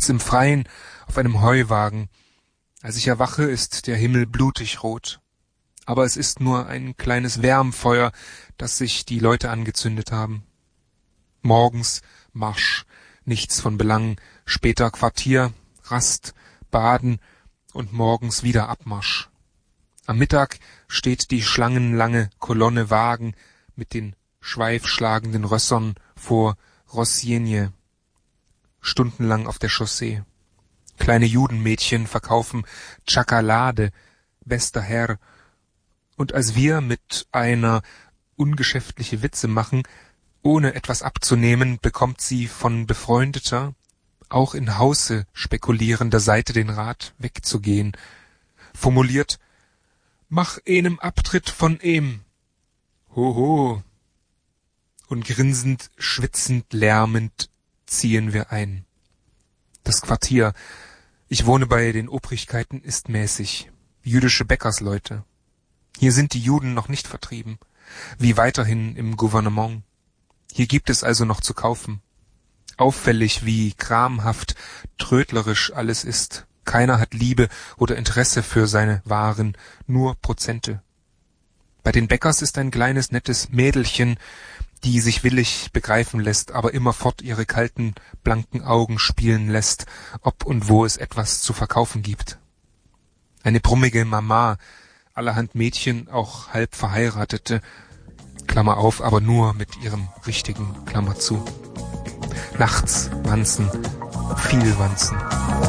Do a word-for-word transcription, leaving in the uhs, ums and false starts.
nachts im Freien auf einem Heuwagen. Als ich erwache, ist der Himmel blutig rot. Aber es ist nur ein kleines Wärmfeuer, das sich die Leute angezündet haben. Morgens Marsch, nichts von Belang, später Quartier, Rast, Baden und morgens wieder Abmarsch. Am Mittag steht die schlangenlange Kolonne Wagen mit den schweifschlagenden Rössern vor Roscienie, stundenlang auf der Chaussee. Kleine Judenmädchen verkaufen Tschakalade, bester Herr, und als wir mit einer ungeschäftliche Witze machen, ohne etwas abzunehmen, bekommt sie von befreundeter, auch in Hause spekulierender Seite den Rat, wegzugehen. Formuliert: »Mach enem Abtritt von em.« Hoho. Und grinsend, schwitzend, lärmend ziehen wir ein. Das Quartier, ich wohne bei den Obrigkeiten, ist mäßig. Jüdische Bäckersleute. Hier sind die Juden noch nicht vertrieben, wie weiterhin im Gouvernement. Hier gibt es also noch zu kaufen. Auffällig, wie kramhaft, trödlerisch alles ist. Keiner hat Liebe oder Interesse für seine Waren, nur Prozente. Bei den Bäckers ist ein kleines, nettes Mädelchen, die sich willig begreifen lässt, aber immerfort ihre kalten, blanken Augen spielen lässt, ob und wo es etwas zu verkaufen gibt. Eine brummige Mama, allerhand Mädchen, auch halb Verheiratete, Klammer auf, aber nur mit ihrem richtigen, Klammer zu. Nachts Wanzen, viel Wanzen.